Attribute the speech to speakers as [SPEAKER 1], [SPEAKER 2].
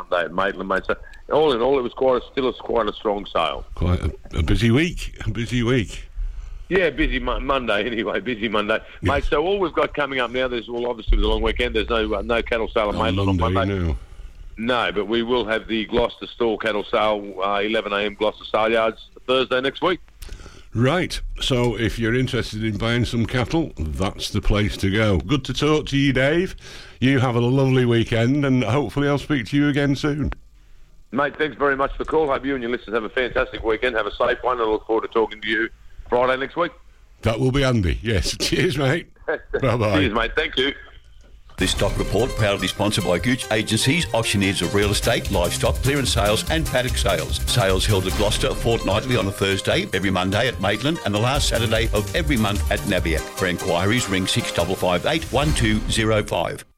[SPEAKER 1] Monday at Maitland, mate. So all in all, it was quite a strong sale.
[SPEAKER 2] Quite a busy week.
[SPEAKER 1] Yeah, busy Monday anyway. Busy Monday, mate. So all we've got coming up now, obviously the long weekend. There's no cattle sale at Maitland on Monday. No, but we will have the Gloucester Store cattle sale, 11 a.m. Gloucester Sale Yards, Thursday next week.
[SPEAKER 2] Right, so if you're interested in buying some cattle, that's the place to go. Good to talk to you, Dave. You have a lovely weekend, and hopefully I'll speak to you again soon.
[SPEAKER 1] Mate, thanks very much for the call. Hope you and your listeners have a fantastic weekend. Have a safe one, and I look forward to talking to you Friday next week.
[SPEAKER 2] That will be Andy, yes. Cheers, mate. Bye-bye.
[SPEAKER 1] Cheers, mate. Thank you.
[SPEAKER 3] This stock report proudly sponsored by Gooch Agencies, auctioneers of real estate, livestock, clearance sales and paddock sales. Sales held at Gloucester fortnightly on a Thursday, every Monday at Maitland and the last Saturday of every month at Nabiac. For enquiries, ring 6558 1205.